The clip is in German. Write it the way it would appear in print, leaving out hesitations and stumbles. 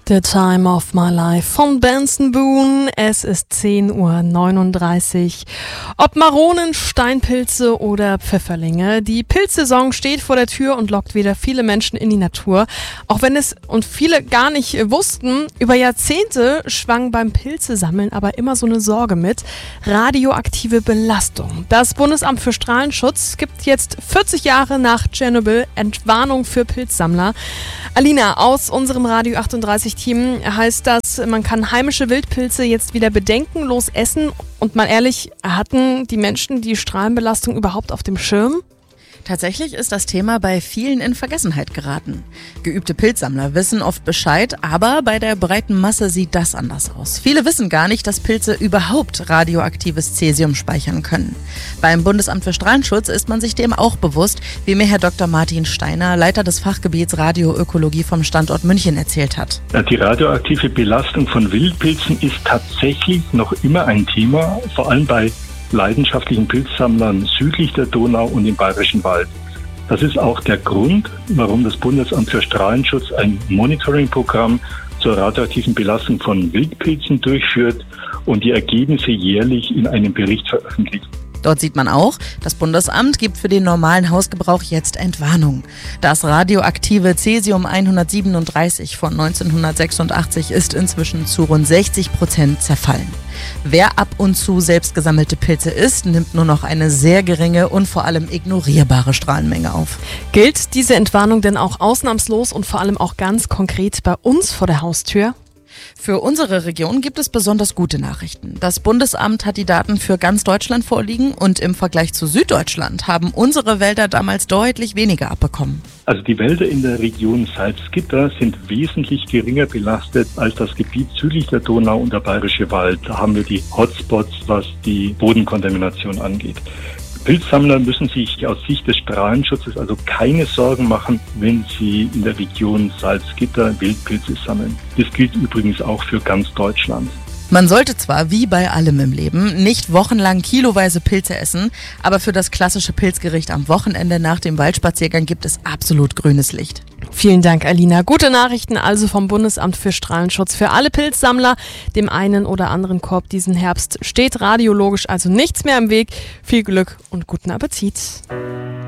The Time of My Life von Benson Boone. Es ist 10:39 Uhr. Ob Maronen, Steinpilze oder Pfifferlinge, die Pilzsaison steht vor der Tür und lockt wieder viele Menschen in die Natur. Auch wenn es und viele gar nicht wussten, über Jahrzehnte schwang beim Pilzesammeln aber immer so eine Sorge mit: radioaktive Belastung. Das Bundesamt für Strahlenschutz gibt jetzt 40 Jahre nach Tschernobyl Entwarnung für Pilzsammler. Alina, aus unserem Radio 38 Team heißt das, man kann heimische Wildpilze jetzt wieder bedenkenlos essen. Und mal ehrlich, hatten die Menschen die Strahlenbelastung überhaupt auf dem Schirm? Tatsächlich ist das Thema bei vielen in Vergessenheit geraten. Geübte Pilzsammler wissen oft Bescheid, aber bei der breiten Masse sieht das anders aus. Viele wissen gar nicht, dass Pilze überhaupt radioaktives Cäsium speichern können. Beim Bundesamt für Strahlenschutz ist man sich dem auch bewusst, wie mir Herr Dr. Martin Steiner, Leiter des Fachgebiets Radioökologie vom Standort München, erzählt hat. Die radioaktive Belastung von Wildpilzen ist tatsächlich noch immer ein Thema, vor allem bei leidenschaftlichen Pilzsammlern südlich der Donau und im Bayerischen Wald. Das ist auch der Grund, warum das Bundesamt für Strahlenschutz ein Monitoring-Programm zur radioaktiven Belastung von Wildpilzen durchführt und die Ergebnisse jährlich in einem Bericht veröffentlicht. Dort sieht man auch, das Bundesamt gibt für den normalen Hausgebrauch jetzt Entwarnung. Das radioaktive Cäsium 137 von 1986 ist inzwischen zu rund 60% zerfallen. Wer ab und zu selbst gesammelte Pilze isst, nimmt nur noch eine sehr geringe und vor allem ignorierbare Strahlenmenge auf. Gilt diese Entwarnung denn auch ausnahmslos und vor allem auch ganz konkret bei uns vor der Haustür? Für unsere Region gibt es besonders gute Nachrichten. Das Bundesamt hat die Daten für ganz Deutschland vorliegen und im Vergleich zu Süddeutschland haben unsere Wälder damals deutlich weniger abbekommen. Also die Wälder in der Region Salzgitter sind wesentlich geringer belastet als das Gebiet südlich der Donau und der Bayerische Wald. Da haben wir die Hotspots, was die Bodenkontamination angeht. Pilzsammler müssen sich aus Sicht des Strahlenschutzes also keine Sorgen machen, wenn sie in der Region Salzgitter Wildpilze sammeln. Das gilt übrigens auch für ganz Deutschland. Man sollte zwar, wie bei allem im Leben, nicht wochenlang kiloweise Pilze essen, aber für das klassische Pilzgericht am Wochenende nach dem Waldspaziergang gibt es absolut grünes Licht. Vielen Dank, Alina. Gute Nachrichten also vom Bundesamt für Strahlenschutz für alle Pilzsammler. Dem einen oder anderen Korb diesen Herbst steht radiologisch also nichts mehr im Weg. Viel Glück und guten Appetit.